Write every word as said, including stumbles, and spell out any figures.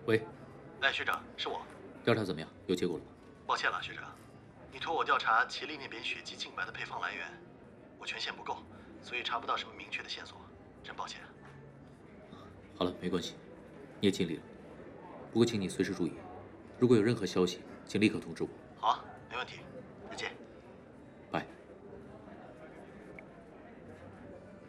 喂， 哎，学长，是我。 调查怎么样？有结果了吗？ 抱歉了，学长，你托我调查齐力那边血迹净白的配方来源，我权限不够，所以查不到什么明确的线索，真抱歉。 好了，没关系，你也尽力了。不过请你随时注意，如果有任何消息，请立刻通知我。 好啊，没问题。